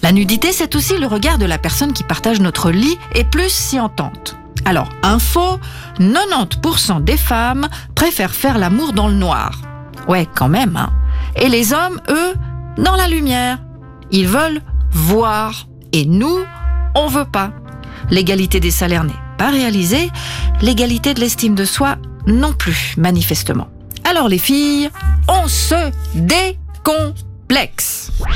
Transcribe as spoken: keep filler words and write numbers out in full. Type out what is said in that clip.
La nudité, c'est aussi le regard de la personne qui partage notre lit et plus si en tente. Alors, info, quatre-vingt-dix pour cent des femmes préfèrent faire l'amour dans le noir. Ouais, quand même, hein. Et les hommes, eux, dans la lumière. Ils veulent voir. Et nous, on veut pas. L'égalité des salaires n'est pas réalisée. L'égalité de l'estime de soi non plus, manifestement. Alors les filles, on se décomplexe.